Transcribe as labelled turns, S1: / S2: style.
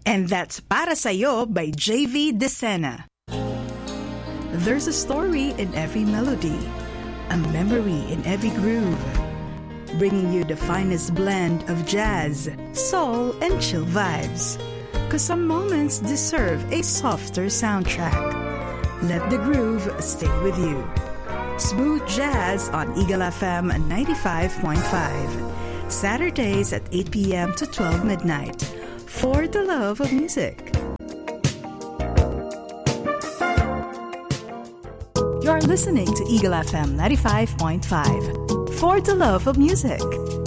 S1: And that's Para Sa'yo by JV Decena. There's a story in every melody, a memory in every groove, bringing you the finest blend of jazz, soul, and chill vibes. 'Cause some moments deserve a softer soundtrack. Let the groove stay with you. Smooth Jazz on Eagle FM 95.5. Saturdays at 8 p.m. to 12 midnight. For the love of music. You're listening to Eagle FM 95.5. For the love of music.